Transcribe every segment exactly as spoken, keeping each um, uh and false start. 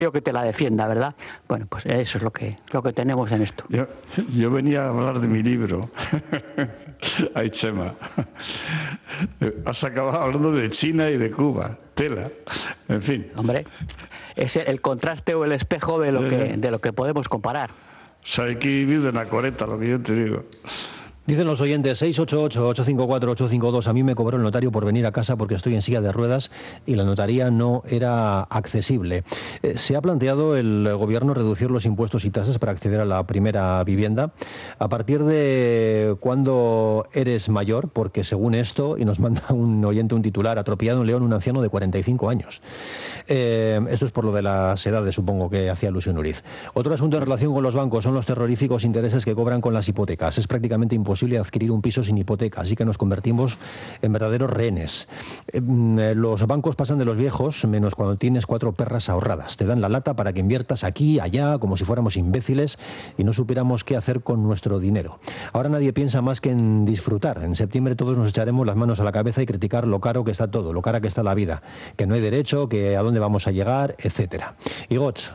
que te la defienda, ¿verdad? Bueno, pues eso es lo que, lo que tenemos en esto. Yo, yo venía a hablar de mi libro. Ay, Chema. Has acabado hablando de China y de Cuba. Tela. En fin. Hombre, es el contraste o el espejo de lo que, de lo que podemos comparar. O sea, hay que vivir de la coreta, lo que yo te digo. Dicen los oyentes, seis ocho ocho, ocho cinco cuatro, ocho cinco dos, a mí me cobró el notario por venir a casa porque estoy en silla de ruedas y la notaría no era accesible. Eh, ¿Se ha planteado el gobierno reducir los impuestos y tasas para acceder a la primera vivienda? ¿A partir de cuándo eres mayor? Porque según esto, y nos manda un oyente un titular, atropellado en León un anciano de cuarenta y cinco años. Eh, esto es por lo de las edades, supongo que hacía alusión Uriz. Otro asunto en relación con los bancos son los terroríficos intereses que cobran con las hipotecas. Es prácticamente imposible adquirir un piso sin hipoteca, así que nos convertimos en verdaderos rehenes. Eh, los bancos pasan de los viejos, menos cuando tienes cuatro perras ahorradas. Te dan la lata para que inviertas aquí, allá, como si fuéramos imbéciles y no supiéramos qué hacer con nuestro dinero. Ahora nadie piensa más que en disfrutar. En septiembre todos nos echaremos las manos a la cabeza y criticar lo caro que está todo, lo cara que está la vida, que no hay derecho, que a dónde vamos a llegar, etcétera. Igots.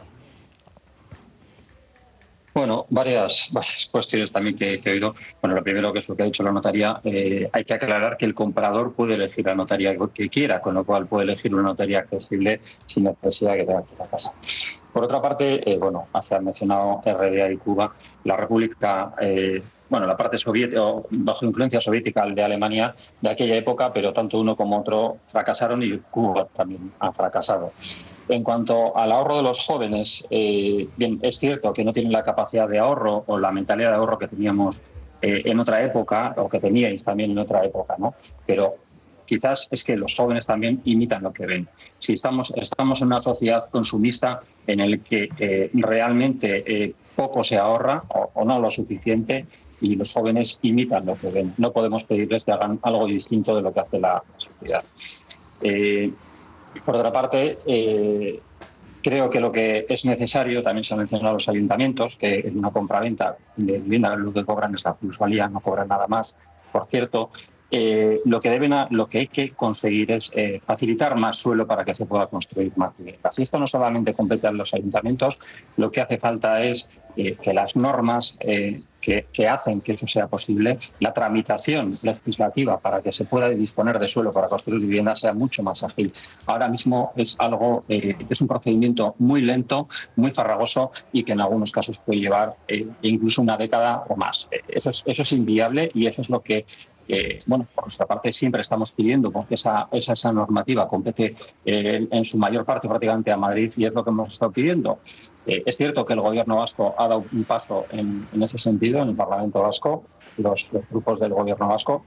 Bueno, varias, varias cuestiones también que, que he oído. Bueno, lo primero, que es lo que ha dicho la notaría, eh, hay que aclarar que el comprador puede elegir la notaría que quiera, con lo cual puede elegir una notaría accesible sin necesidad de que tenga que ir a casa. Por otra parte, eh, bueno, se ha mencionado R D A y Cuba. La República, eh, bueno, la parte soviética, bajo influencia soviética de Alemania de aquella época, pero tanto uno como otro fracasaron y Cuba también ha fracasado. En cuanto al ahorro de los jóvenes, eh, bien, es cierto que no tienen la capacidad de ahorro o la mentalidad de ahorro que teníamos eh, en otra época, o que teníais también en otra época, ¿no? Pero quizás es que los jóvenes también imitan lo que ven. Si estamos, estamos en una sociedad consumista en la que eh, realmente eh, poco se ahorra o, o no lo suficiente, y los jóvenes imitan lo que ven. No podemos pedirles que hagan algo distinto de lo que hace la sociedad. Eh, Por otra parte, eh, creo que lo que es necesario, también se ha mencionado a los ayuntamientos, que en una compraventa de vivienda lo que cobran es la plusvalía, no cobran nada más. Por cierto, eh, lo que deben a, lo que hay que conseguir es eh, facilitar más suelo para que se pueda construir más viviendas. Y esto no solamente compete a los ayuntamientos, lo que hace falta es eh, que las normas eh, que, que hacen que eso sea posible, la tramitación legislativa para que se pueda disponer de suelo para construir viviendas sea mucho más ágil. Ahora mismo es algo, eh, es un procedimiento muy lento, muy farragoso y que en algunos casos puede llevar eh, incluso una década o más. Eh, eso es, eso es inviable y eso es lo que Eh, bueno, por nuestra parte siempre estamos pidiendo, porque esa, esa, esa normativa compete eh, en su mayor parte prácticamente a Madrid y es lo que hemos estado pidiendo. Eh, es cierto que el gobierno vasco ha dado un paso en, en ese sentido, en el Parlamento vasco, los, los grupos del gobierno vasco,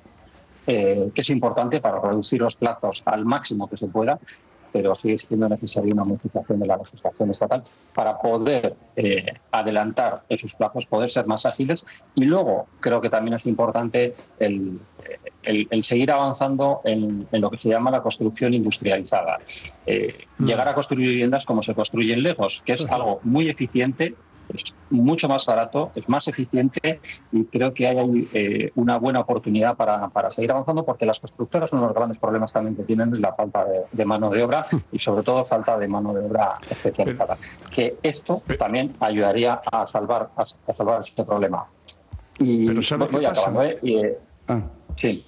eh, que es importante para reducir los plazos al máximo que se pueda, pero sigue siendo necesaria una modificación de la legislación estatal para poder eh, adelantar esos plazos, poder ser más ágiles. Y luego creo que también es importante el, el, el seguir avanzando en, en lo que se llama la construcción industrializada. Eh, mm. Llegar a construir viviendas como se construyen Legos, que es algo muy eficiente, es mucho más barato, es más eficiente y creo que hay eh, una buena oportunidad para, para seguir avanzando, porque las constructoras, uno de los grandes problemas también que tienen es la falta de, de mano de obra y sobre todo falta de mano de obra especializada. Que esto también ayudaría a salvar, a, a salvar este problema. Y Pero ¿sabes voy qué pasa? acabando, ¿eh? Y, eh, ah. Sí.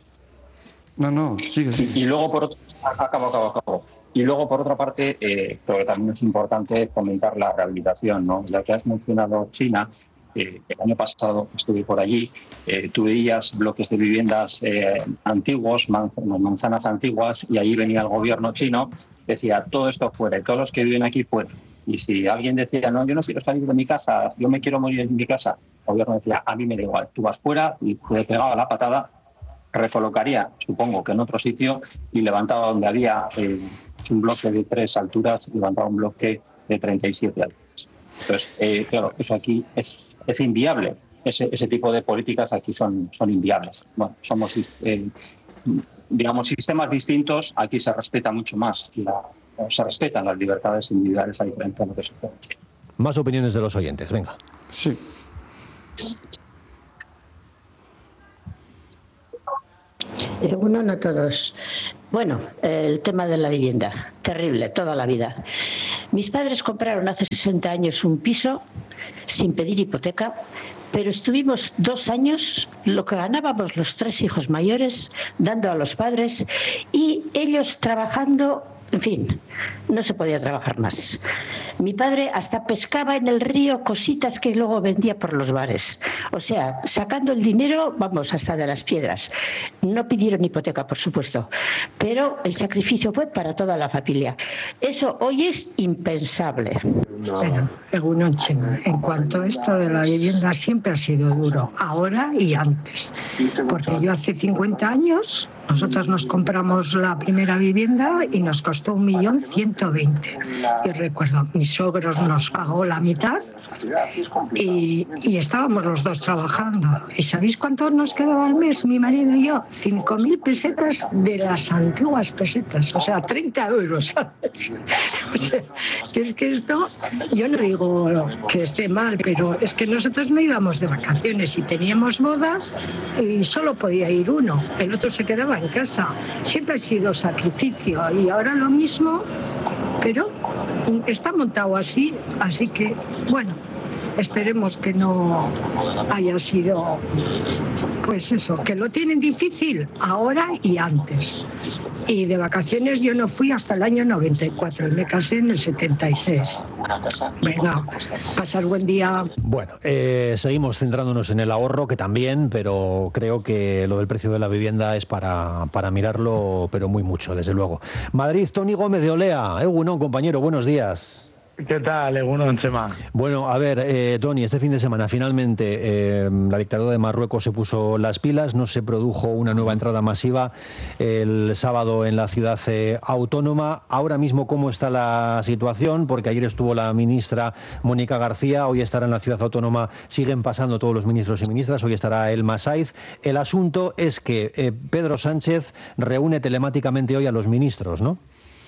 No, no, sigue. sigue. Y, y luego, por otro... Acabo, acabo, acabo. Y luego, por otra parte, eh, creo que también es importante fomentar la rehabilitación, ¿no? Ya que has mencionado China, eh, el año pasado estuve por allí, eh, tú veías bloques de viviendas eh, antiguos, manz manzanas antiguas, y allí venía el gobierno chino, decía todo esto fuera, y todos los que viven aquí fuera. Y si alguien decía, no, yo no quiero salir de mi casa, yo me quiero morir en mi casa, el gobierno decía, a mí me da igual, tú vas fuera, y te pegaba la patada, recolocaría, supongo que en otro sitio, y levantaba donde había eh, un bloque de tres alturas, levantaba un bloque de treinta y siete alturas. Entonces, eh, claro, eso aquí es, es inviable. Ese, ese tipo de políticas aquí son, son inviables. Bueno, somos, eh, digamos, sistemas distintos. Aquí se respeta mucho más, la, se respetan las libertades individuales a diferencia de lo que sucede. Más opiniones de los oyentes, venga. Sí. Eh, bueno, no todos. Bueno, el tema de la vivienda, terrible, toda la vida. Mis padres compraron hace sesenta años un piso sin pedir hipoteca, pero estuvimos dos años, lo que ganábamos los tres hijos mayores, dando a los padres y ellos trabajando. En fin, no se podía trabajar más. Mi padre hasta pescaba en el río cositas que luego vendía por los bares. O sea, sacando el dinero, vamos, hasta de las piedras. No pidieron hipoteca, por supuesto, pero el sacrificio fue para toda la familia. Eso hoy es impensable. Bueno, Egunon Chema, en cuanto a esto de la vivienda siempre ha sido duro, ahora y antes. Porque yo hace cincuenta años, nosotros nos compramos la primera vivienda y nos costó un millón ciento veinte. Y recuerdo, mis suegros nos pagó la mitad y, y estábamos los dos trabajando. ¿Y sabéis cuánto nos quedaba al mes, mi marido y yo? Cinco mil pesetas de las antiguas pesetas, o sea, treinta euros, ¿sabes? O sea, que es que esto, yo no digo que esté mal, pero es que nosotros no íbamos de vacaciones y teníamos bodas y solo podía ir uno, el otro se quedaba en casa. Siempre ha sido sacrificio y ahora lo mismo, pero está montado así, así que, bueno, esperemos que no haya sido, pues eso, que lo tienen difícil ahora y antes. Y de vacaciones yo no fui hasta el año noventa y cuatro, me casé en el setenta y seis. Venga, pasar buen día. Bueno, eh, seguimos centrándonos en el ahorro, que también, pero creo que lo del precio de la vivienda es para, para mirarlo, pero muy mucho, desde luego. Madrid, Tony Gómez de Olea. Eh, bueno, compañero, buenos días. ¿Qué tal, Egunon, Chema? Bueno, a ver, eh, Tony, este fin de semana finalmente eh, la dictadura de Marruecos se puso las pilas, no se produjo una nueva entrada masiva el sábado en la ciudad eh, autónoma. Ahora mismo, ¿cómo está la situación? Porque ayer estuvo la ministra Mónica García, hoy estará en la ciudad autónoma, siguen pasando todos los ministros y ministras, hoy estará Elma Saiz. El asunto es que eh, Pedro Sánchez reúne telemáticamente hoy a los ministros, ¿no?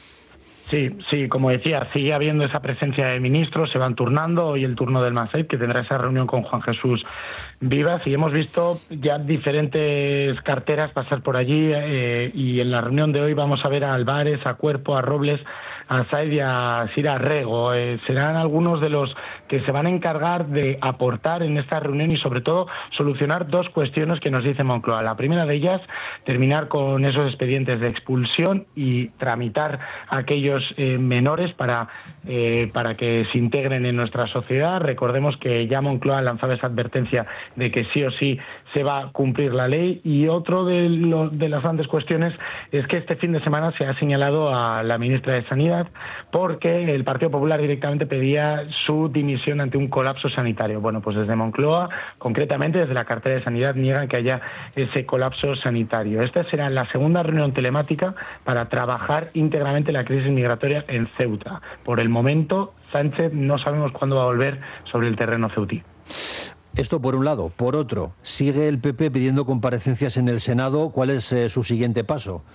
Sí, sí, como decía, sigue habiendo esa presencia de ministros, se van turnando, hoy el turno del Masait, que tendrá esa reunión con Juan Jesús Vivas, y hemos visto ya diferentes carteras pasar por allí, eh, y en la reunión de hoy vamos a ver a Álvarez, a Cuerpo, a Robles, a Said y a Sira Rego. Eh, serán algunos de los que se van a encargar de aportar en esta reunión y sobre todo solucionar dos cuestiones que nos dice Moncloa. La primera de ellas, terminar con esos expedientes de expulsión y tramitar a aquellos eh, menores para, eh, para que se integren en nuestra sociedad. Recordemos que ya Moncloa ha lanzado esa advertencia de que sí o sí se va a cumplir la ley, y otro de, lo, de las grandes cuestiones es que este fin de semana se ha señalado a la ministra de Sanidad porque el Partido Popular directamente pedía su dimisión ante un colapso sanitario. Bueno, pues desde Moncloa, concretamente desde la cartera de Sanidad, niegan que haya ese colapso sanitario. Esta será la segunda reunión telemática para trabajar íntegramente la crisis migratoria en Ceuta. Por el momento, Sánchez no sabemos cuándo va a volver sobre el terreno ceutí. Esto por un lado. Por otro, sigue el P P pidiendo comparecencias en el Senado. ¿Cuál es eh, su siguiente paso?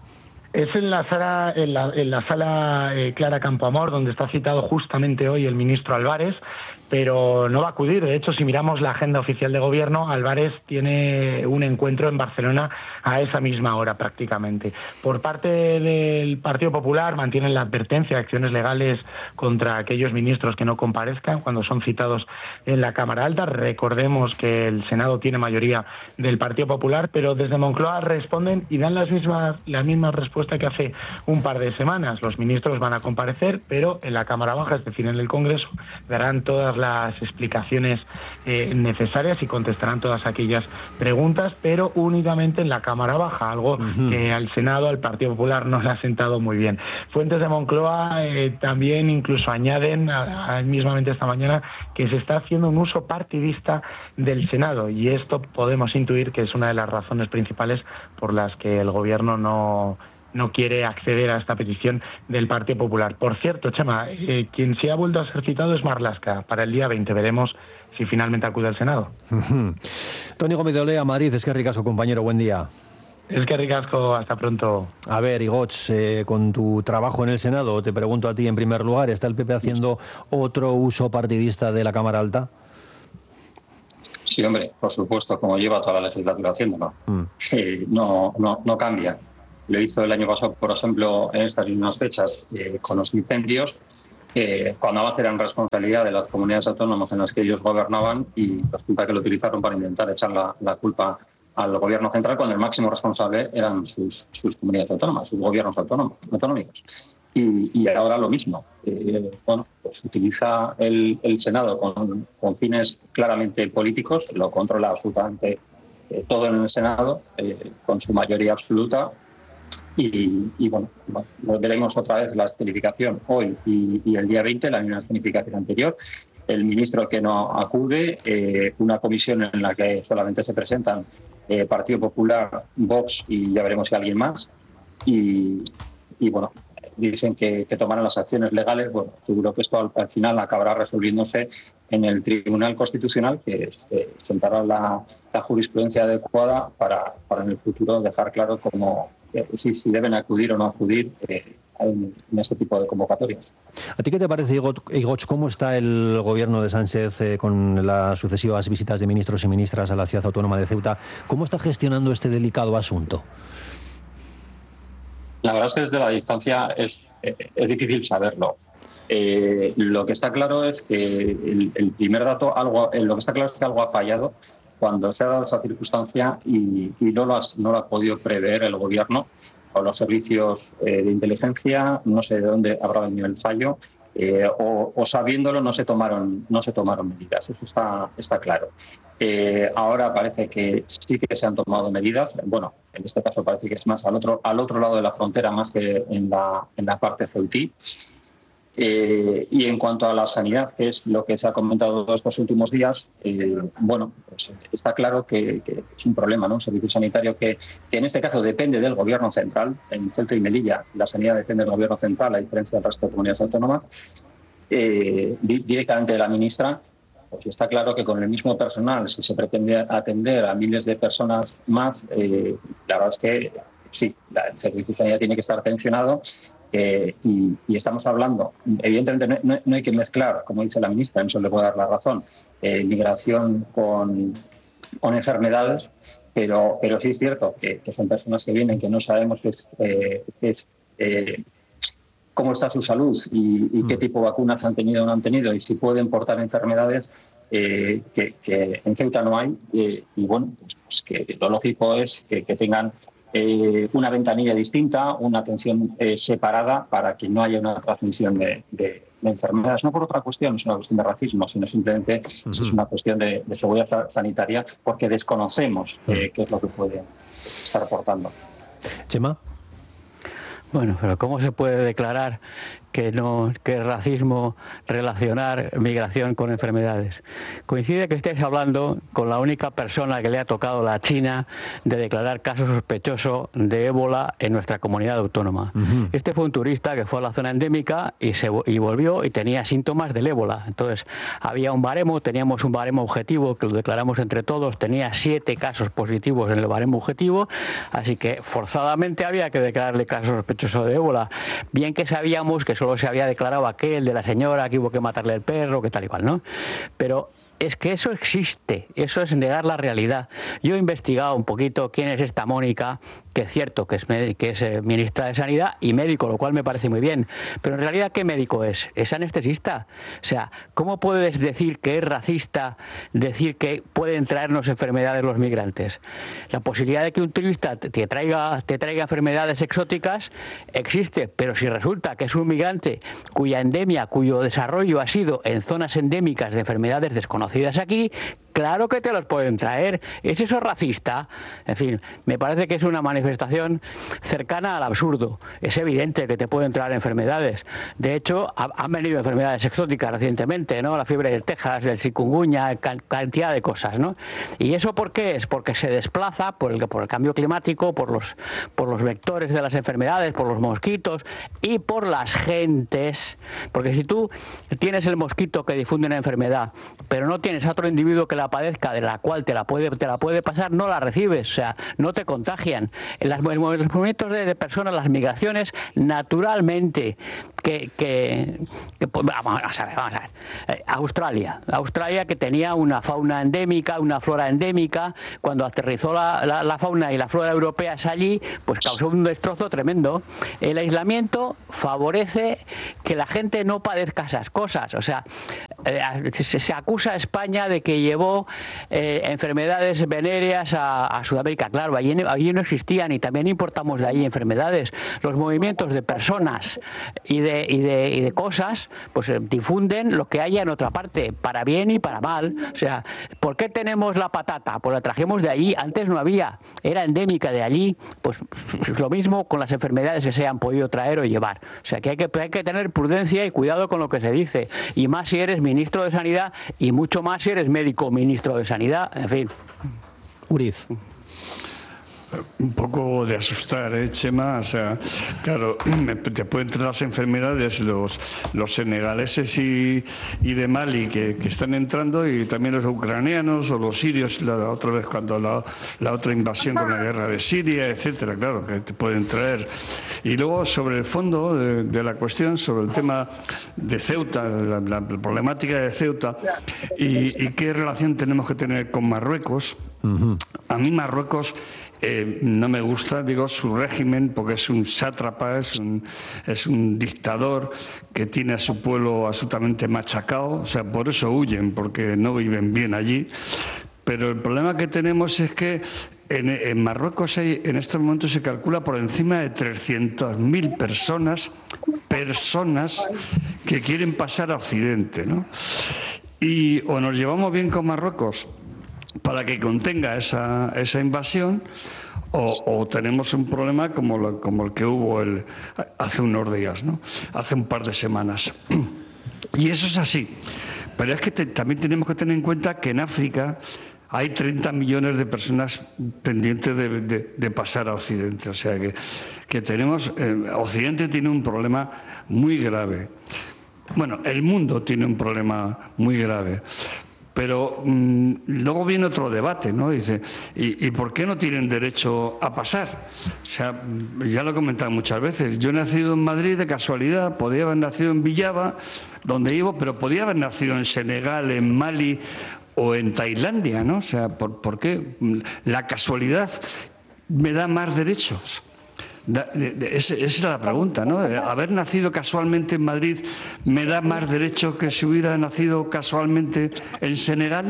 Es en la sala, en la, en la sala eh, Clara Campoamor, donde está citado justamente hoy el ministro Álvarez, pero no va a acudir. De hecho, si miramos la agenda oficial de gobierno, Álvarez tiene un encuentro en Barcelona a esa misma hora prácticamente. Por parte del Partido Popular mantienen la advertencia de acciones legales contra aquellos ministros que no comparezcan cuando son citados en la Cámara Alta. Recordemos que el Senado tiene mayoría del Partido Popular, pero desde Moncloa responden y dan las mismas, la misma respuesta que hace un par de semanas. Los ministros van a comparecer, pero en la Cámara Baja, es decir, en el Congreso, darán todas las explicaciones eh, necesarias y contestarán todas aquellas preguntas, pero únicamente en la Cámara Baja, algo uh-huh. que al Senado, al Partido Popular, no le ha sentado muy bien. Fuentes de Moncloa eh, también incluso añaden, a, a, mismamente esta mañana, que se está haciendo un uso partidista del Senado, y esto podemos intuir que es una de las razones principales por las que el Gobierno no... no quiere acceder a esta petición del Partido Popular. Por cierto, Chema, eh, quien sí ha vuelto a ser citado es Marlaska. Para el día veinte veremos si finalmente acude al Senado. Uh-huh. Tony Gómez de Olea, Madrid. Es que ricasco, compañero. Buen día. Es que ricasco. Hasta pronto. A ver, Igoch, eh, con tu trabajo en el Senado, te pregunto a ti en primer lugar, ¿está el P P haciendo otro uso partidista de la Cámara Alta? Sí, hombre, por supuesto, como lleva toda la legislatura haciéndolo. Mm. Eh, no, no, no cambia. Lo hizo el año pasado, por ejemplo, en estas mismas fechas, eh, con los incendios, eh, cuando además eran responsabilidad de las comunidades autónomas en las que ellos gobernaban, y resulta que lo utilizaron para intentar echar la, la culpa al gobierno central, cuando el máximo responsable eran sus, sus comunidades autónomas, sus gobiernos autónomos, autonómicos. Y, y ahora lo mismo. Eh, bueno, pues utiliza el, el Senado con, con fines claramente políticos, lo controla absolutamente eh, todo en el Senado, eh, con su mayoría absoluta. Y, y bueno, bueno, veremos otra vez la escenificación hoy y, y el día veinte, la misma escenificación anterior. El ministro que no acude, eh, una comisión en la que solamente se presentan eh, Partido Popular, Vox y ya veremos si alguien más. Y, y bueno, dicen que, que tomarán las acciones legales. Bueno, seguro que esto al, al final acabará resolviéndose en el Tribunal Constitucional, que eh, sentará la, la jurisprudencia adecuada para, para en el futuro dejar claro cómo, eh, si, si deben acudir o no acudir eh, en, en este tipo de convocatorias. ¿A ti qué te parece, Igoch, cómo está el gobierno de Sánchez eh, con las sucesivas visitas de ministros y ministras a la ciudad autónoma de Ceuta? ¿Cómo está gestionando este delicado asunto? La verdad es que desde la distancia es, es difícil saberlo. Eh, lo que está claro es que el, el primer dato, algo, lo que está claro es que algo ha fallado cuando se ha dado esa circunstancia y, y no, lo has, no lo ha podido prever el gobierno o los servicios eh, de inteligencia. No sé de dónde habrá venido el fallo, eh, o, o sabiéndolo no se tomaron, no se tomaron medidas. Eso está, está claro. Eh, ahora parece que sí que se han tomado medidas. Bueno, en este caso parece que es más al otro, al otro lado de la frontera, más que en la, en la parte ceutí. Eh, y en cuanto a la sanidad, que es lo que se ha comentado estos últimos días, eh, bueno, pues está claro que, que es un problema, ¿no? Un servicio sanitario que, que en este caso depende del gobierno central. En Ceuta y Melilla la sanidad depende del gobierno central, a diferencia del resto de comunidades autónomas, eh, directamente de la ministra. Pues está claro que con el mismo personal, si se pretende atender a miles de personas más, eh, la verdad es que sí, la, el servicio de sanidad tiene que estar tensionado. Eh, y, y estamos hablando, evidentemente no, no, no hay que mezclar, como dice la ministra, en eso le puedo dar la razón, eh, migración con, con enfermedades, pero, pero sí es cierto que, que son personas que vienen que no sabemos qué es, eh, qué es eh, cómo está su salud y, y qué tipo de vacunas han tenido o no han tenido y si pueden portar enfermedades eh, que, que en Ceuta no hay, eh, y bueno, pues, pues que lo lógico es que, que tengan Eh, una ventanilla distinta, una atención eh, separada para que no haya una transmisión de, de, de enfermedades. No por otra cuestión, no es una cuestión de racismo, sino simplemente uh-huh. es una cuestión de, de seguridad sanitaria, porque desconocemos eh, qué es lo que puede estar aportando. Chema. Bueno, pero ¿cómo se puede declarar que no que es racismo relacionar migración con enfermedades? Coincide que estés hablando con la única persona que le ha tocado la China de declarar caso sospechoso de ébola en nuestra comunidad autónoma. Uh-huh. Este fue un turista que fue a la zona endémica y se y volvió y tenía síntomas del ébola. Entonces había un baremo, teníamos un baremo objetivo que lo declaramos entre todos, tenía siete casos positivos en el baremo objetivo, así que forzadamente había que declararle caso sospechoso de ébola, bien que sabíamos que solo se había declarado aquel de la señora que hubo que matarle el perro, que tal y cual, ¿no? Pero es que eso existe, eso es negar la realidad. Yo he investigado un poquito quién es esta Mónica, que es cierto que es, que es eh, ministra de Sanidad y médico, lo cual me parece muy bien, pero en realidad ¿qué médico es? Es anestesista. O sea, ¿cómo puedes decir que es racista decir que pueden traernos enfermedades los migrantes? La posibilidad de que un turista te traiga, te traiga enfermedades exóticas existe, pero si resulta que es un migrante cuya endemia, cuyo desarrollo ha sido en zonas endémicas de enfermedades desconocidas aquí, claro que te los pueden traer. ¿Es eso racista? En fin, me parece que es una manifestación cercana al absurdo. Es evidente que te pueden traer enfermedades. De hecho, ha, han venido enfermedades exóticas recientemente, ¿no? La fiebre del Texas, del chikungunya, can, cantidad de cosas, ¿no? ¿Y eso por qué es? Porque se desplaza por el, por el cambio climático, por los, por los vectores de las enfermedades, por los mosquitos y por las gentes. Porque si tú tienes el mosquito que difunde una enfermedad, pero no tienes a otro individuo que la la padezca, de la cual te la puede, te la puede pasar, no la recibes, o sea, no te contagian. Las, los movimientos de, de personas, las migraciones, naturalmente, que, que, que pues, vamos a ver, vamos a ver. Eh, Australia, Australia que tenía una fauna endémica, una flora endémica, cuando aterrizó la, la, la fauna y la flora europeas allí, pues causó un destrozo tremendo. El aislamiento favorece que la gente no padezca esas cosas, o sea, eh, se, se acusa a España de que llevó eh, enfermedades venéreas a, a Sudamérica. Claro, allí, allí no existían y también importamos de allí enfermedades. Los movimientos de personas y de, y de, y de cosas pues eh, difunden lo que haya en otra parte, para bien y para mal. O sea, ¿por qué tenemos la patata? Pues la trajimos de allí, antes no había, era endémica de allí. Pues es lo mismo con las enfermedades que se han podido traer o llevar. O sea, que hay que, hay que tener prudencia y cuidado con lo que se dice, y más si eres ministro de Sanidad, y mucho más si eres médico ministro de Sanidad, en fin. Uriz. Un poco de asustar, ¿eh, Chema? O sea, claro, te pueden traer las enfermedades los, los senegaleses y, y de Mali que, que están entrando, y también los ucranianos o los sirios, la otra vez cuando la, la otra invasión con la guerra de Siria, etcétera, claro, que te pueden traer. Y luego, sobre el fondo de, de la cuestión, sobre el tema de Ceuta, la, la problemática de Ceuta, y, y qué relación tenemos que tener con Marruecos. Uh-huh. A mí Marruecos Eh, no me gusta, digo, su régimen, porque es un sátrapa, es un, es un dictador que tiene a su pueblo absolutamente machacado, o sea, por eso huyen, porque no viven bien allí. Pero el problema que tenemos es que en, en Marruecos hay, en estos momentos se calcula por encima de trescientas mil personas, personas que quieren pasar a Occidente, ¿no? Y o nos llevamos bien con Marruecos para que contenga esa, esa invasión, o, o tenemos un problema como, lo, como el que hubo el, hace unos días, ¿no? Hace un par de semanas. Y eso es así. Pero es que te, también tenemos que tener en cuenta que en África hay treinta millones de personas pendientes de, de, de pasar a Occidente. O sea que, que tenemos, eh, Occidente tiene un problema muy grave. Bueno, el mundo tiene un problema muy grave. Pero mmm, luego viene otro debate, ¿no? Dice, ¿y, ¿y por qué no tienen derecho a pasar? O sea, ya lo he comentado muchas veces. Yo he nacido en Madrid de casualidad, podía haber nacido en Villava, donde vivo, pero podía haber nacido en Senegal, en Mali o en Tailandia, ¿no? O sea, ¿por, por qué? La casualidad me da más derechos. Da, de, de, esa, esa es la pregunta, ¿no? Haber nacido casualmente en Madrid me da más derecho que si hubiera nacido casualmente en Senegal.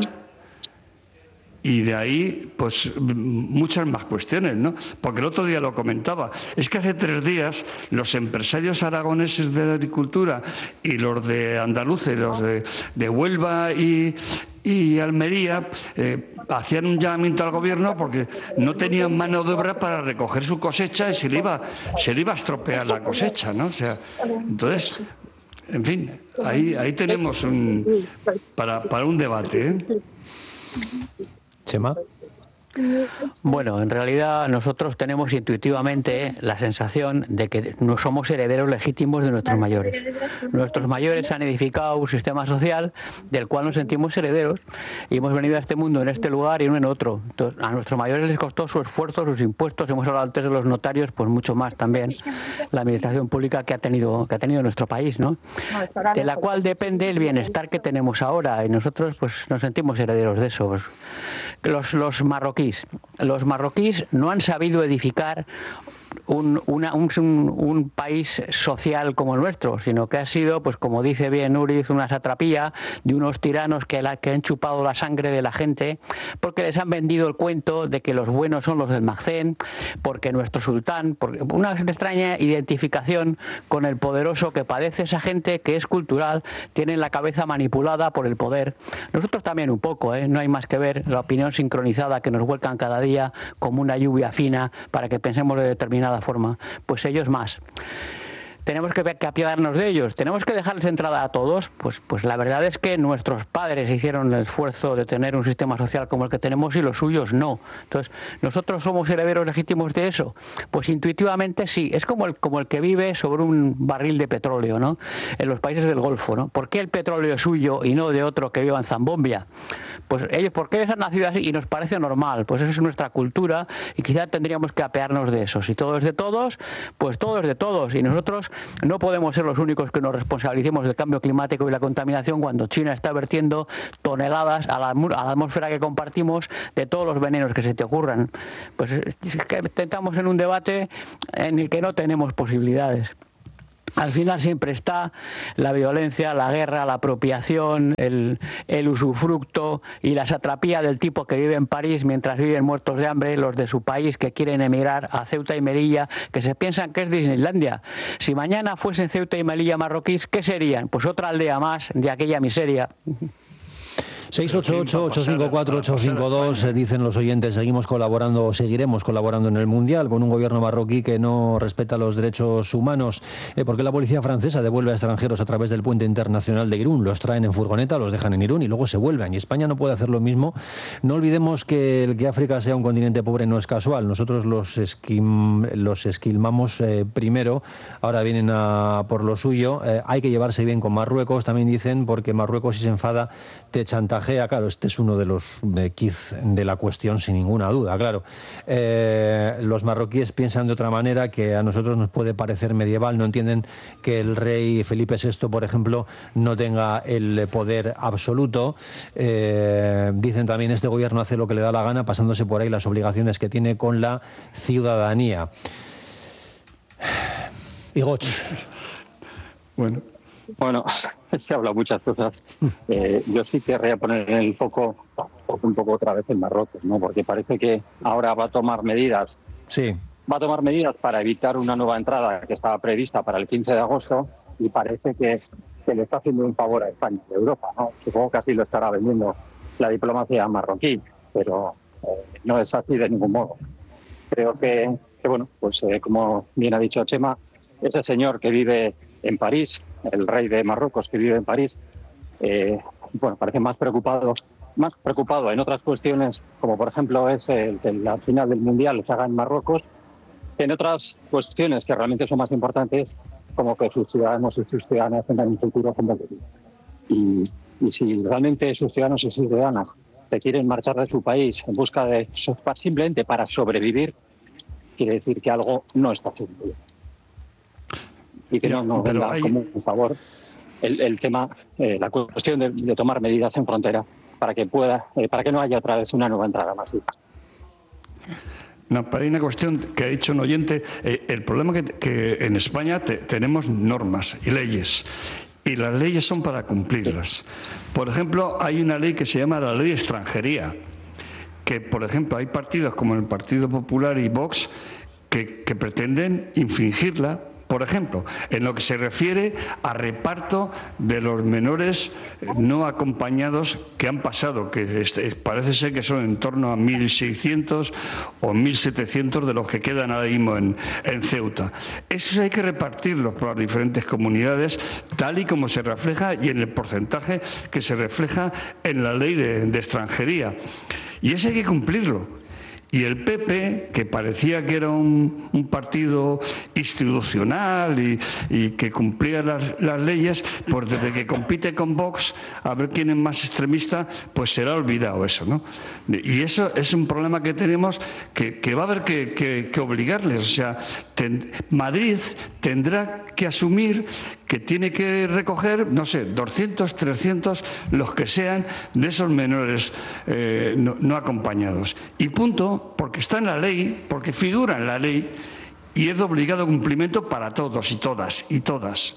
Y de ahí, pues, muchas más cuestiones, ¿no? Porque el otro día lo comentaba. Es que hace tres días los empresarios aragoneses de la agricultura y los de andaluces, los de, de Huelva y, y Almería, eh, hacían un llamamiento al gobierno porque no tenían mano de obra para recoger su cosecha y se le iba, se le iba a estropear la cosecha, ¿no? O sea, entonces, en fin, ahí, ahí tenemos un, para, para un debate, ¿eh? Chema. Bueno, en realidad nosotros tenemos intuitivamente la sensación de que no somos herederos legítimos de nuestros mayores. Nuestros mayores han edificado un sistema social del cual nos sentimos herederos y hemos venido a este mundo en este lugar y no en otro. Entonces, a nuestros mayores les costó su esfuerzo, sus impuestos. Hemos hablado antes de los notarios, pues mucho más también la administración pública que ha tenido que ha tenido nuestro país, ¿no? De la cual depende el bienestar que tenemos ahora y nosotros pues nos sentimos herederos de eso. Pues, los, los marroquíes. Los marroquíes no han sabido edificar un, una, un, un país social como el nuestro, sino que ha sido, pues como dice bien Uriz, una satrapía de unos tiranos que, la, que han chupado la sangre de la gente, porque les han vendido el cuento de que los buenos son los del Magcén, porque nuestro sultán, porque una extraña identificación con el poderoso que padece esa gente que es cultural, tiene la cabeza manipulada por el poder. Nosotros también un poco, ¿eh? No hay más que ver la opinión sincronizada que nos vuelcan cada día como una lluvia fina para que pensemos de determinada forma, pues ellos más. tenemos que, que apiadarnos de ellos, tenemos que dejarles entrada a todos. Pues, pues la verdad es que nuestros padres hicieron el esfuerzo de tener un sistema social como el que tenemos y los suyos no. Entonces, ¿nosotros somos herederos legítimos de eso? Pues intuitivamente sí. Es como el, como el que vive sobre un barril de petróleo, ¿no? En los países del Golfo, ¿no? ¿Por qué el petróleo es suyo y no de otro que viva en Zambomia? Pues ellos, ¿por qué ellos han nacido así? Y nos parece normal. Pues eso es nuestra cultura y quizá tendríamos que apearnos de eso. Si todo es de todos, pues todo es de todos. Y nosotros no podemos ser los únicos que nos responsabilicemos del cambio climático y la contaminación cuando China está vertiendo toneladas a la, a la atmósfera que compartimos de todos los venenos que se te ocurran. Pues es que estamos en un debate en el que no tenemos posibilidades. Al final siempre está la violencia, la guerra, la apropiación, el, el usufructo y la satrapía del tipo que vive en París mientras viven muertos de hambre los de su país que quieren emigrar a Ceuta y Melilla, que se piensan que es Disneylandia. Si mañana fuesen Ceuta y Melilla marroquíes, ¿qué serían? Pues otra aldea más de aquella miseria. seis ocho ocho, ocho cinco cuatro, ocho cinco dos, dicen los oyentes, seguimos colaborando, o seguiremos colaborando en el Mundial con un gobierno marroquí que no respeta los derechos humanos. Eh, ¿Por qué la policía francesa devuelve a extranjeros a través del puente internacional de Irún? Los traen en furgoneta, los dejan en Irún y luego se vuelven. Y España no puede hacer lo mismo. No olvidemos que el que África sea un continente pobre no es casual. Nosotros los, esquim, los esquilmamos eh, primero, ahora vienen a por lo suyo. Eh, hay que llevarse bien con Marruecos, también dicen, porque Marruecos si se enfada te chantajea. Claro, este es uno de los eh, quiz de la cuestión sin ninguna duda, claro. Eh, los marroquíes piensan de otra manera que a nosotros nos puede parecer medieval, no entienden que el rey Felipe sexto, por ejemplo, no tenga el poder absoluto. Eh, dicen también este gobierno hace lo que le da la gana, pasándose por ahí las obligaciones que tiene con la ciudadanía. Igoch. Bueno. Bueno, se ha hablado muchas cosas. Eh, yo sí querría poner en el foco un poco otra vez en Marruecos, ¿no? Porque parece que ahora va a tomar medidas. Sí. Va a tomar medidas para evitar una nueva entrada que estaba prevista para el quince de agosto y parece que, que le está haciendo un favor a España de Europa, ¿no? Supongo que así lo estará vendiendo la diplomacia marroquí, pero eh, no es así de ningún modo. Creo que, que bueno, pues eh, como bien ha dicho Chema, ese señor que vive en París, el rey de Marruecos que vive en París, eh, bueno, parece más preocupado, más preocupado en otras cuestiones, como por ejemplo es el que la final del Mundial se haga en Marruecos, que en otras cuestiones que realmente son más importantes, como que sus ciudadanos y sus ciudadanas tengan un futuro competitivo. Y, y si realmente sus ciudadanos y sus ciudadanas se quieren marchar de su país en busca de, simplemente para sobrevivir, quiere decir que algo no está haciendo bien. Y que no nos venga hay... como un favor el, el tema, eh, la cuestión de, de tomar medidas en frontera para que pueda, eh, para que no haya otra vez una nueva entrada masiva. No, para una cuestión que ha dicho un oyente, eh, el problema que, que en España te, tenemos normas y leyes. Y las leyes son para cumplirlas. Por ejemplo, hay una ley que se llama la Ley de Extranjería, que, por ejemplo, hay partidos como el Partido Popular y Vox que, que pretenden infringirla. Por ejemplo, en lo que se refiere a reparto de los menores no acompañados que han pasado, que es, parece ser que son en torno a mil seiscientos o mil setecientos de los que quedan ahora mismo en, en Ceuta. Esos hay que repartirlos por las diferentes comunidades, tal y como se refleja y en el porcentaje que se refleja en la ley de, de extranjería. Y eso hay que cumplirlo. Y el P P, que parecía que era un, un partido institucional y, y que cumplía las, las leyes, pues desde que compite con Vox, a ver quién es más extremista, pues se le ha olvidado eso, ¿no? Y eso es un problema que tenemos que, que va a haber que, que, que obligarles. O sea, ten, Madrid tendrá que asumir que tiene que recoger, no sé, doscientos, trescientos, los que sean de esos menores eh, no, no acompañados. Y punto, porque está en la ley, porque figura en la ley y es de obligado cumplimiento para todos y todas y todas.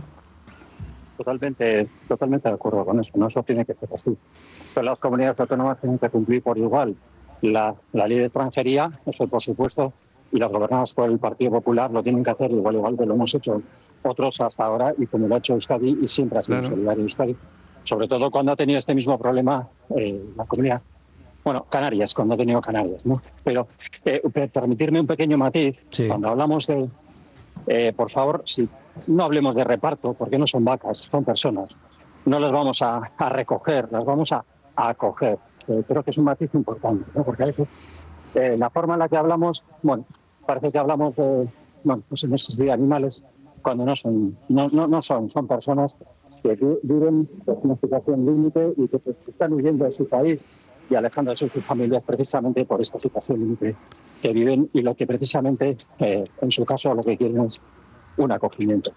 Totalmente, totalmente de acuerdo con eso, ¿no? Eso tiene que ser así. Pero las comunidades autónomas tienen que cumplir por igual la, la ley de extranjería, eso por supuesto, y las gobernadas por el Partido Popular lo tienen que hacer igual igual que lo hemos hecho otros hasta ahora y como lo ha hecho Euskadi y siempre ha sido claro. Solidario Euskadi, sobre todo cuando ha tenido este mismo problema eh, la comunidad, bueno, Canarias, cuando ha tenido Canarias, ¿no? Pero eh, permitirme un pequeño matiz, sí. Cuando hablamos de, eh, por favor, si no hablemos de reparto, porque no son vacas, son personas. No las vamos a, a recoger, las vamos a, a acoger. Eh, creo que es un matiz importante, ¿no? Porque a veces eh, la forma en la que hablamos, bueno, parece que hablamos de, bueno, pues en esos de animales, cuando no son, no, no, no son, son personas que viven en una situación límite y que están huyendo de su país y alejando de sus familias precisamente por esta situación límite que viven y lo que precisamente, eh, en su caso, lo que quieren es un acogimiento.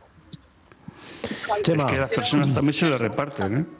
Chema. Es que las personas también se le reparten, ¿eh?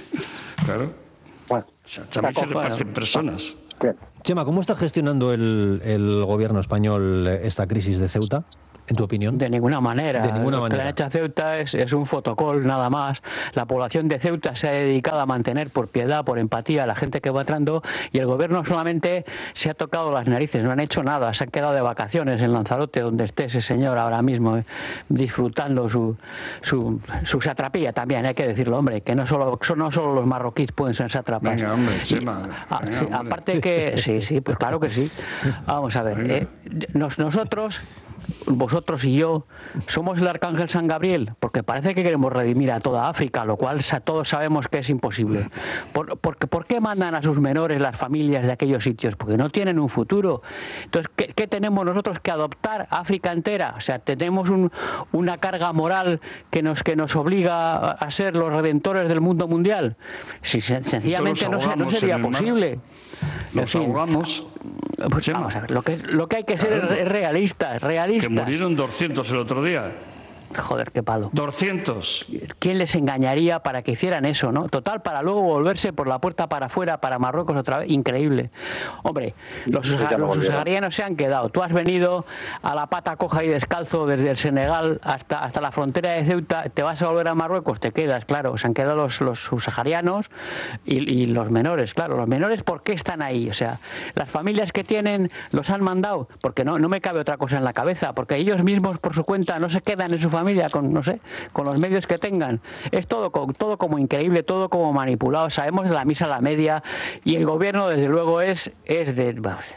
Claro. Bueno, o sea, también se reparten personas. Chema, ¿cómo está gestionando el, el gobierno español esta crisis de Ceuta? ¿En tu opinión? De ninguna manera. De ninguna Lo manera. que le ha hecho a Ceuta es, es un fotocall nada más. La población de Ceuta se ha dedicado a mantener por piedad, por empatía a la gente que va entrando y el gobierno solamente se ha tocado las narices, no han hecho nada, se han quedado de vacaciones en Lanzarote, donde esté ese señor ahora mismo, eh, disfrutando su, su, su satrapía también, hay que decirlo, hombre, que no solo, no solo los marroquíes pueden ser sátrapas. Venga, hombre, Chema. Ah, sí, aparte que, sí, sí, pues claro que sí. Vamos a ver, eh, nos, nosotros... vosotros y yo somos el arcángel San Gabriel, porque parece que queremos redimir a toda África, lo cual todos sabemos que es imposible. ¿Por, porque, ¿por qué mandan a sus menores las familias de aquellos sitios? Porque no tienen un futuro. Entonces, ¿qué, qué tenemos nosotros que adoptar África entera? O sea, tenemos un, una carga moral que nos, que nos obliga a ser los redentores del mundo mundial. Si sencillamente no, no sería posible. Nos en fin, ahogamos. Pues vamos a ver, lo que, lo que hay que ser claro. es realista, realista. Que murieron doscientos el otro día. Joder, qué palo. doscientos. ¿Quién les engañaría para que hicieran eso, no? Total, para luego volverse por la puerta para afuera, para Marruecos otra vez. Increíble. Hombre, los, sí, los subsaharianos se han quedado. Tú has venido a la pata coja y descalzo desde el Senegal hasta, hasta la frontera de Ceuta. ¿Te vas a volver a Marruecos? Te quedas, claro. Se han quedado los, los subsaharianos y, y los menores, claro. Los menores, ¿por qué están ahí? O sea, las familias que tienen los han mandado, porque no, no me cabe otra cosa en la cabeza, porque ellos mismos por su cuenta no se quedan en su familia con, no sé, con los medios que tengan. Es todo, todo como increíble, todo como manipulado. Sabemos de la misa a la media y el gobierno, desde luego, es, es de...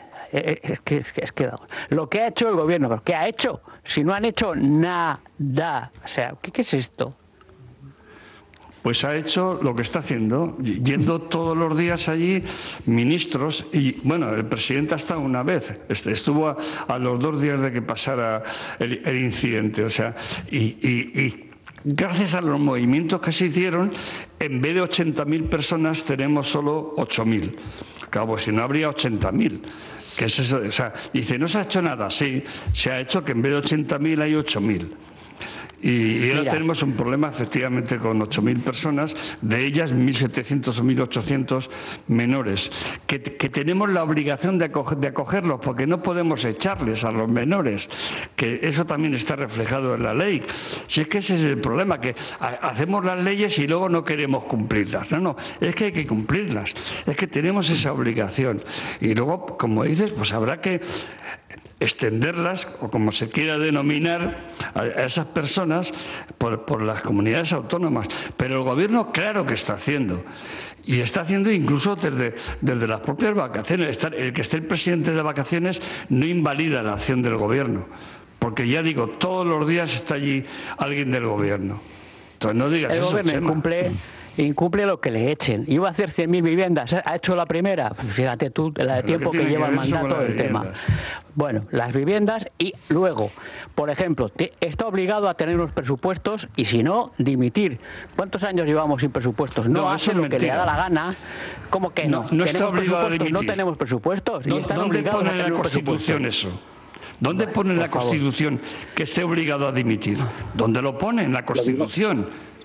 Es que, es que, es que lo que ha hecho el gobierno, ¿pero qué ha hecho? Si no han hecho nada. O sea, ¿qué, qué es esto? Pues ha hecho lo que está haciendo, yendo todos los días allí ministros y, bueno, el presidente hasta una vez, estuvo a, a los dos días de que pasara el, el incidente, o sea, y, y, y gracias a los movimientos que se hicieron, en vez de ochenta mil personas tenemos solo ocho mil. Claro, si no habría ochenta mil. ¿Qué es eso? O sea, dice, no se ha hecho nada, sí, se ha hecho que en vez de ochenta mil hay ocho mil. Y, y ahora Mira. tenemos un problema efectivamente con ocho mil personas, de ellas mil setecientos o mil ochocientos menores, que, que tenemos la obligación de, acoger, de acogerlos porque no podemos echarles a los menores, que eso también está reflejado en la ley. Si es que ese es el problema, que ha, hacemos las leyes y luego no queremos cumplirlas. No, no, es que hay que cumplirlas, es que tenemos esa obligación. Y luego, como dices, pues habrá que extenderlas, o como se quiera denominar, a esas personas por, por las comunidades autónomas. Pero el gobierno, claro que está haciendo. Y está haciendo incluso desde, desde las propias vacaciones. El que esté el presidente de vacaciones no invalida la acción del gobierno. Porque ya digo, todos los días está allí alguien del gobierno. Entonces no digas el eso, gobierno Chema. Cumple... incumple lo que le echen. Iba a hacer cien mil viviendas, ¿ha hecho la primera? Pues fíjate tú, la de tiempo que, que lleva el mandato del tema. Bueno, las viviendas y luego, por ejemplo, te, está obligado a tener unos presupuestos y si no, dimitir. ¿Cuántos años llevamos sin presupuestos? No, no hace lo mentira. que le da la gana. ¿Cómo que no? No, no está obligado a dimitir. No tenemos presupuestos. No, y están ¿Dónde obligados pone a tener la Constitución eso? ¿Dónde bueno, pone en la favor. Constitución que esté obligado a dimitir? ¿Dónde lo pone en la Constitución?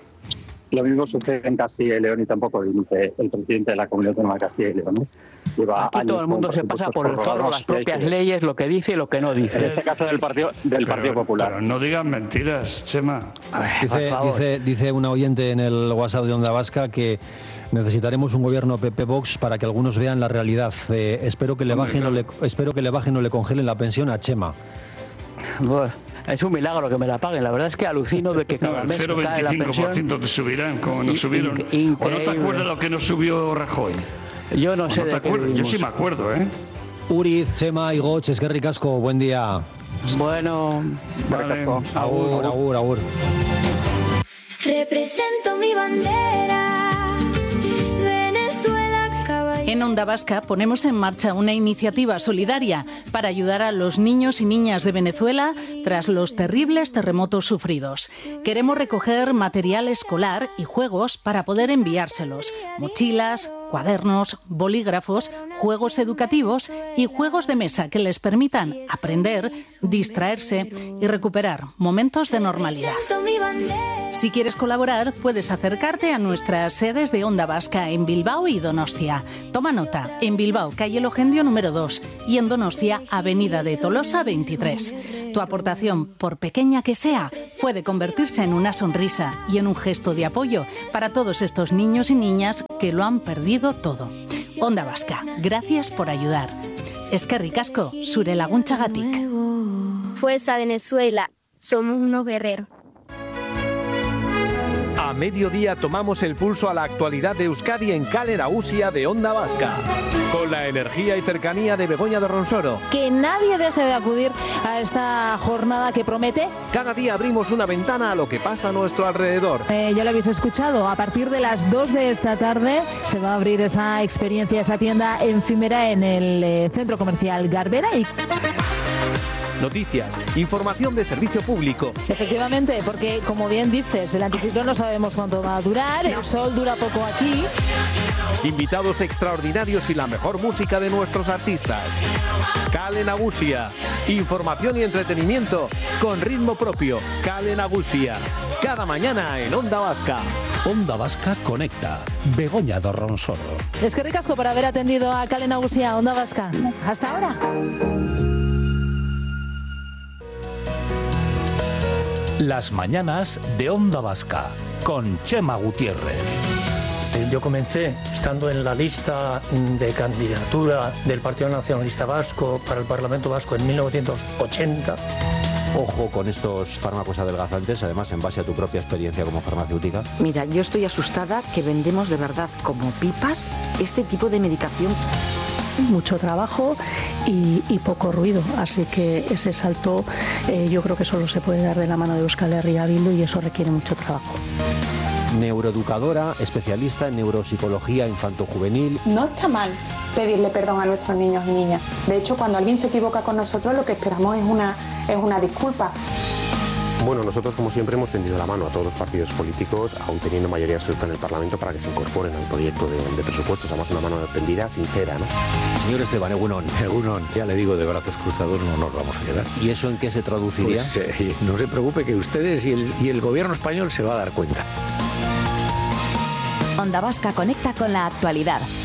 Lo mismo sucede en Castilla y León y tampoco dice el presidente de la Comunidad Autónoma de Castilla y León, ¿no? Lleva Aquí todo el mundo se pasa por el foro las propias que... leyes, lo que dice y lo que no dice. En este caso del Partido del pero, Partido Popular. Pero no digan mentiras, Chema. Dice, dice, dice una oyente en el WhatsApp de Onda Vasca que necesitaremos un gobierno P P Vox para que algunos vean la realidad. Eh, espero que le bajen o le, espero que le bajen o le congelen la pensión a Chema. Bueno. Es un milagro que me la paguen. La verdad es que alucino de que cada no, mes cae la pensión. El cero coma veinticinco por ciento te subirán, como nos subieron. In, ¿O no te acuerdas lo que nos subió Rajoy? Yo no sé no de te qué acuerdas. vivimos. Yo sí me acuerdo, ¿eh? Uriz, Chema y Goch, eskerrik asko, buen día. Bueno, vale. Agur, agur, agur. Represento mi bandera, Venezuela, caballero. En Onda Vasca ponemos en marcha una iniciativa solidaria para ayudar a los niños y niñas de Venezuela tras los terribles terremotos sufridos. Queremos recoger material escolar y juegos para poder enviárselos: mochilas, cuadernos, bolígrafos, juegos educativos y juegos de mesa que les permitan aprender, distraerse y recuperar momentos de normalidad. Si quieres colaborar, puedes acercarte a nuestras sedes de Onda Vasca en Bilbao y Donostia. Toma nota: en Bilbao, calle Logendio número dos, y en Donostia, avenida de Tolosa veintitrés. Tu aportación, por pequeña que sea, puede convertirse en una sonrisa y en un gesto de apoyo para todos estos niños y niñas que lo han perdido todo. Onda Vasca, gracias por ayudar. Eskerrik asko, zure laguntzagatik. Fuerza Venezuela, somos unos guerreros. A mediodía tomamos el pulso a la actualidad de Euskadi en Kale Nagusia de Onda Vasca. Con la energía y cercanía de Begoña de Ronsoro. Que nadie deje de acudir a esta jornada que promete. Cada día abrimos una ventana a lo que pasa a nuestro alrededor. Eh, ya lo habéis escuchado, a partir de las dos de esta tarde se va a abrir esa experiencia, esa tienda efímera en el eh, centro comercial Garbera. Y... noticias, información de servicio público. Efectivamente, porque como bien dices, el anticiclón no sabemos cuánto va a durar, el sol dura poco aquí. Invitados extraordinarios y la mejor música de nuestros artistas. Kale Nagusia, información y entretenimiento con ritmo propio. Kale Nagusia, cada mañana en Onda Vasca. Onda Vasca conecta. Begoña de Ronsoro. Eskerrik asko por haber atendido a Kale Nagusia, Onda Vasca. Hasta ahora. Las mañanas de Onda Vasca con Chema Gutiérrez. Yo comencé estando en la lista de candidatura del Partido Nacionalista Vasco para el Parlamento Vasco en mil novecientos ochenta. Ojo con estos fármacos adelgazantes, además en base a tu propia experiencia como farmacéutica. Mira, yo estoy asustada que vendemos de verdad como pipas este tipo de medicación. Mucho trabajo y, y poco ruido, así que ese salto eh, yo creo que solo se puede dar de la mano de Euskal Herria Bildu y eso requiere mucho trabajo. Neuroeducadora, especialista en neuropsicología infanto-juvenil. No está mal pedirle perdón a nuestros niños y niñas. De hecho, cuando alguien se equivoca con nosotros, lo que esperamos es una, es una disculpa. Bueno, nosotros como siempre hemos tendido la mano a todos los partidos políticos, aún teniendo mayoría absoluta en el Parlamento, para que se incorporen al proyecto de, de presupuestos. Además, una mano tendida, sincera, ¿no? Señor Esteban, Egunon. Egunon, ya le digo, de brazos cruzados no nos vamos a quedar. ¿Y eso en qué se traduciría? Pues, eh, no se preocupe, que ustedes y el, y el gobierno español se va a dar cuenta. Onda Vasca conecta con la actualidad.